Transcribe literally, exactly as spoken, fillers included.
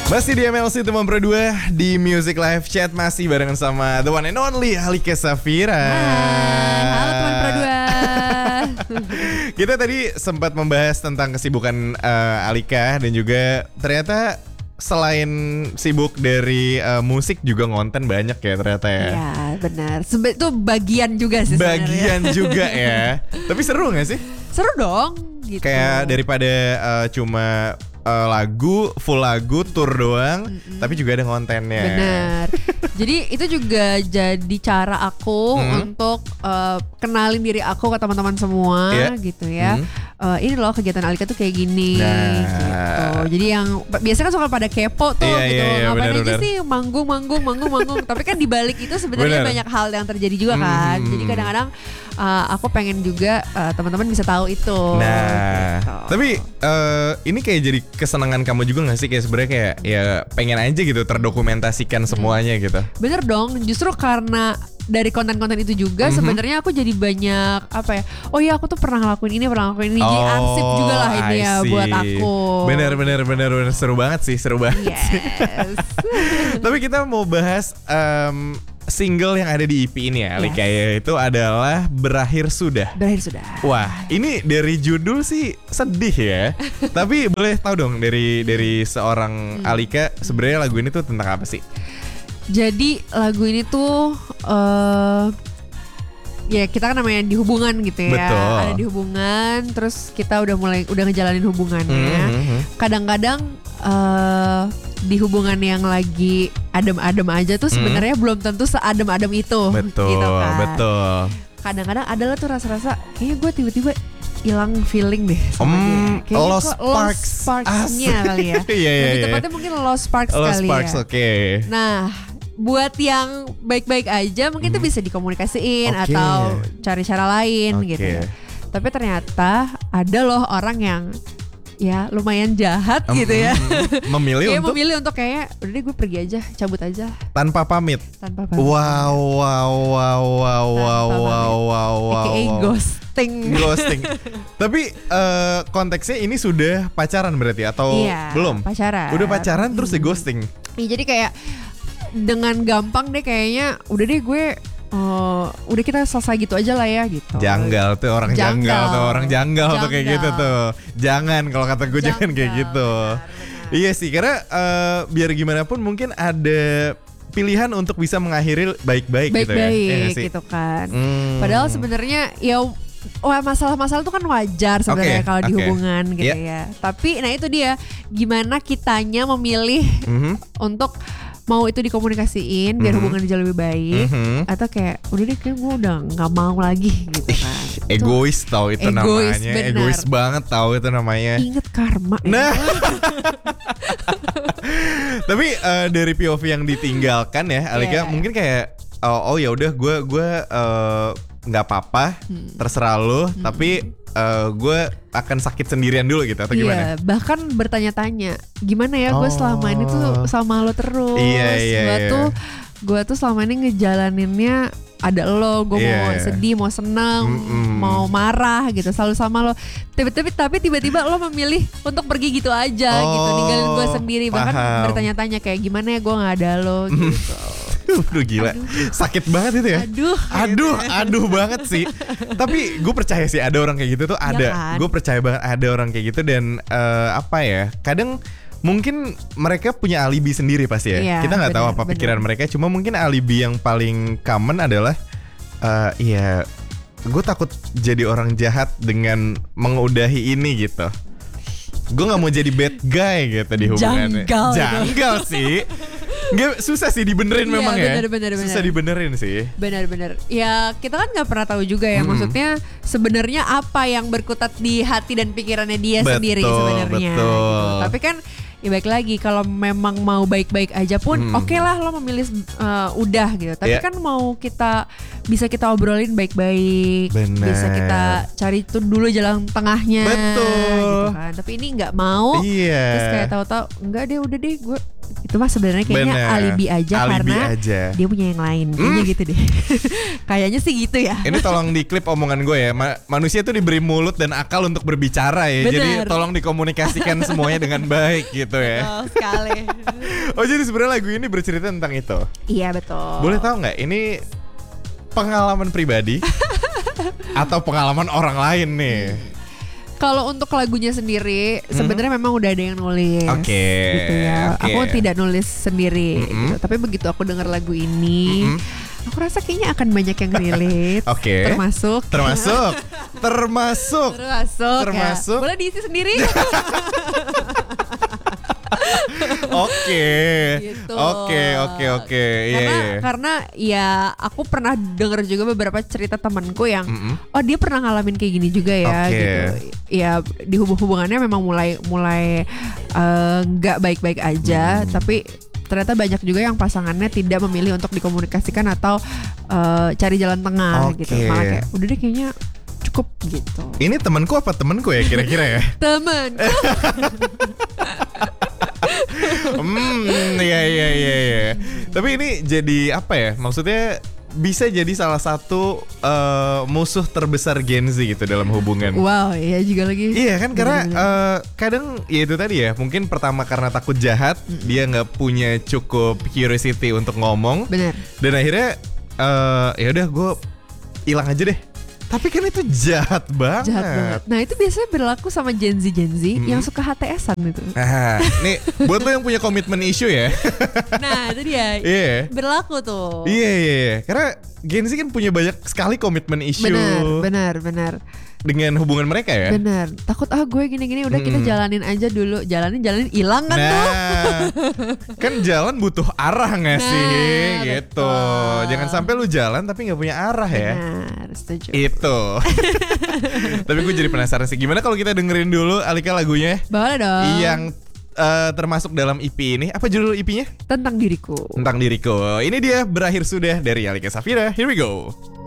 Masih di M L C Teman Pro dua di Music Live Chat, masih barengan sama the one and only Alika Safira. Hai, halo Teman Pro dua. Kita tadi sempat membahas tentang kesibukan uh, Alika, dan juga ternyata selain sibuk dari uh, musik juga ngonten banyak ya ternyata ya. Iya benar. Sebe- itu bagian juga sih sebenarnya. Bagian juga ya. Tapi seru gak sih? Seru dong gitu. Kayak daripada uh, cuma uh, lagu, full lagu, tour doang, mm-mm. tapi juga ada kontennya. Benar. Jadi itu juga jadi cara aku hmm. untuk uh, kenalin diri aku ke teman-teman semua, yeah. gitu ya. Hmm. Uh, ini loh kegiatan Alika tuh kayak gini, nah. gitu. Jadi yang biasanya kan suka pada kepo tuh, yeah, gitu. Yeah, yeah, ngapain bener, aja bener. sih manggung, manggung, manggung, manggung. Tapi kan dibalik itu sebenarnya banyak hal yang terjadi juga kan. Hmm. Jadi kadang-kadang uh, aku pengen juga uh, teman-teman bisa tahu itu. Nah, gitu. tapi uh, ini kayak jadi kesenangan kamu juga nggak sih, kayak sebenarnya kayak ya pengen aja gitu terdokumentasikan hmm. semuanya gitu. Bener dong, justru karena dari konten-konten itu juga mm-hmm. sebenarnya aku jadi banyak apa ya? Oh iya, aku tuh pernah ngelakuin ini, pernah ngelakuin ini. Jadi oh, arsip juga lah ini ya buat aku. Bener bener bener bener seru banget sih, seru banget. Yes. Tapi kita mau bahas um, single yang ada di E P ini ya, Alika, yes. Itu adalah Berakhir Sudah. Berakhir Sudah. Wah, ini dari judul sih sedih ya. Tapi boleh tahu dong dari dari seorang hmm. Alika, sebenarnya lagu ini tuh tentang apa sih? Jadi lagu ini tuh uh, ya kita kan namanya di hubungan gitu ya. Betul. Ada di hubungan, terus kita udah mulai udah ngejalanin hubungannya. Mm-hmm. Kadang-kadang uh, di hubungan yang lagi adem-adem aja tuh sebenarnya mm. belum tentu seadem-adem itu. Betul, gitu kan. betul. Kadang-kadang adalah tuh rasa-rasa kayaknya gue tiba-tiba hilang feeling deh sama um, dia. Kayaknya lost kok lost sparks-nya kali ya. Iya, iya, Lebih iya. tepatnya mungkin lost sparks lost kali sparks, ya. Oke. Okay. Nah, buat yang baik-baik aja mungkin itu hmm. bisa dikomunikasiin okay. atau cari cara lain okay. gitu ya. Tapi ternyata ada loh orang yang ya lumayan jahat um, gitu ya. Memilih kayak untuk memilih untuk kayak udah deh gue pergi aja, cabut aja. Tanpa pamit. Tanpa pamit. Wow wow wow wow wow wow wow wow. A K A ghosting. Ghosting. Tapi uh, konteksnya ini sudah pacaran berarti atau iya, belum? Pacaran. Udah pacaran hmm. terus di ghosting. Iya, jadi kayak dengan gampang deh kayaknya udah deh gue uh, udah kita selesai gitu aja lah ya gitu. Janggal tuh orang janggal, janggal tuh orang janggal, janggal tuh kayak gitu tuh. Jangan, kalau kata gue janggal. Jangan kayak gitu. Benar, benar. Iya sih, karena uh, biar gimana pun mungkin ada pilihan untuk bisa mengakhiri baik-baik, baik-baik gitu ya. Baik-baik ya gitu kan. Hmm. Padahal sebenarnya ya wah masalah-masalah itu kan wajar sebenarnya okay, kalau di okay. hubungan gitu yeah. ya. Tapi nah itu dia, gimana kitanya memilih mm-hmm. untuk mau itu dikomunikasiin biar mm-hmm. hubungan jauh lebih baik mm-hmm. atau kayak udah deh kayak gue udah nggak mau lagi gitu kan. Egois tau itu egois, namanya bener. Egois banget tau itu namanya. Ingat karma nah. ya. Tapi uh, dari P O V yang ditinggalkan ya Alika, yeah. mungkin kayak oh, oh ya udah gue gue uh, nggak apa-apa hmm. terserah lo hmm. tapi uh, gue akan sakit sendirian dulu gitu atau gimana? Iya, bahkan bertanya-tanya gimana ya gue oh. selama ini tuh sama lo terus. Iya, iya, gue iya. tuh gue tuh selama ini ngejalaninnya ada lo, gue yeah. mau sedih, mau senang, Mm-mm. mau marah gitu, selalu sama lo. Tapi tapi tiba-tiba lo memilih untuk pergi gitu aja oh, gitu, ninggalin gue sendiri. Bahkan paham. Bertanya-tanya kayak gimana ya gue nggak ada lo gitu. Aduh gila, aduh. Sakit banget itu ya. Aduh, aduh, aduh banget sih. Tapi gue percaya sih ada orang kayak gitu tuh ada. Ya kan? Gue percaya banget ada orang kayak gitu dan uh, apa ya? Kadang mungkin mereka punya alibi sendiri pasti ya. ya Kita nggak tahu apa pikiran bener. mereka. Cuma mungkin alibi yang paling common adalah, uh, ya, gue takut jadi orang jahat dengan mengudahi ini gitu. Gue nggak mau jadi bad guy gitu di hubungannya. Janggal, Janggal sih. Nggak, susah sih dibenerin memang ya, bener, bener, susah bener. dibenerin sih. Benar-benar. Ya kita kan nggak pernah tahu juga ya. Hmm. Maksudnya sebenarnya apa yang berkutat di hati dan pikirannya dia betul, sendiri sebenarnya. Gitu. Tapi kan ya baik lagi kalau memang mau baik-baik aja pun hmm. oke okay lah lo memilih uh, udah gitu. Tapi yeah. kan mau kita bisa kita obrolin baik-baik. Bener. Bisa kita cari tuh dulu jalan tengahnya. Betul. Gitu kan. Tapi ini nggak mau. Iya. Terus kayak tahu-tahu enggak deh udah deh gue itu mah sebenarnya kayaknya Bener. alibi aja alibi karena aja. Dia punya yang lain kayaknya hmm? gitu deh. Kayaknya sih gitu ya. Ini tolong diklip omongan gue ya. Ma- manusia tuh diberi mulut dan akal untuk berbicara ya. Bener. Jadi tolong dikomunikasikan semuanya dengan baik gitu ya. Betul sekali. Oh jadi sebenarnya lagu ini bercerita tentang itu. Iya betul. Boleh tahu nggak ini pengalaman pribadi atau pengalaman orang lain nih? Kalau untuk lagunya sendiri hmm. sebenarnya memang udah ada yang nulis, okay. gitu ya. Okay. Aku tidak nulis sendiri, mm-hmm. gitu. Tapi begitu aku dengar lagu ini, mm-hmm. aku rasa kayaknya akan banyak yang relate. Okay. Termasuk, termasuk, termasuk, termasuk, termasuk. Ya. Boleh diisi sendiri. Oke, oke, oke, oke. Karena yeah. karena ya aku pernah dengar juga beberapa cerita temanku yang, mm-hmm. oh dia pernah ngalamin kayak gini juga ya, okay. gitu. Ya di hubung-hubungannya memang mulai mulai nggak uh, baik-baik aja, mm. tapi ternyata banyak juga yang pasangannya tidak memilih untuk dikomunikasikan atau uh, cari jalan tengah, okay. gitu. Malah kayak udah deh kayaknya cukup gitu. Ini temanku apa temanku ya kira-kira ya? Temanku. Hmm, iya iya iya iya. Tapi ini jadi apa ya? Maksudnya bisa jadi salah satu uh, musuh terbesar Gen Z gitu dalam hubungan. Wow, iya juga lagi. Iya kan karena uh, kadang ya itu tadi ya, mungkin pertama karena takut jahat, mm-hmm. dia nggak punya cukup curiosity untuk ngomong. Benar. Dan akhirnya uh, ya udah gue hilang aja deh. Tapi kan itu jahat banget. Jahat banget. Nah itu biasanya berlaku sama Gen Z Gen Z hmm. yang suka H T S-an gitu. Nah, nih buat lo yang punya komitmen issue ya. Nah itu dia. Iya. Yeah. Berlaku tuh. Iya yeah, iya. Yeah. Karena Gen Z kan punya banyak sekali komitmen issue. Benar benar benar. Dengan hubungan mereka ya. Benar. Takut ah gue gini-gini udah hmm. kita jalanin aja dulu. Jalanin jalanin hilang kan nah, tuh. Kan jalan butuh arah nggak sih nah, gitu. Betul. Jangan sampai lu jalan tapi nggak punya arah ya. Benar, setuju. Itu. Tapi gue jadi penasaran sih. Gimana kalau kita dengerin dulu Alika lagunya? Boleh dong. Yang uh, termasuk dalam E P ini. Apa judul E P-nya? Tentang Diriku. Tentang Diriku. Ini dia Berakhir Sudah dari Alika Safira. Here we go.